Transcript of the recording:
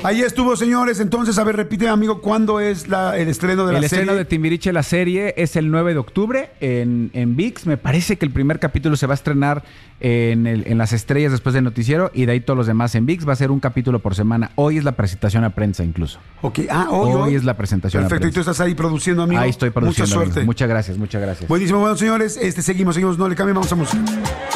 Ahí estuvo, señores. Entonces, a ver, repite, amigo, ¿cuándo es el estreno de la serie? El estreno de Timbiriche, la serie, es el 9 de octubre en ViX. Me parece que el primer capítulo se va a estrenar en Las Estrellas después del noticiero y de ahí todos los demás en ViX. Va a ser un capítulo por semana. Hoy es la presentación a prensa incluso. Ok, hoy es la presentación a prensa. Perfecto, y tú estás ahí produciendo, amigo. Ahí estoy produciendo. Mucha suerte. Amigo. Muchas gracias. Buenísimo, bueno, señores, seguimos, no le cambien, vamos a música.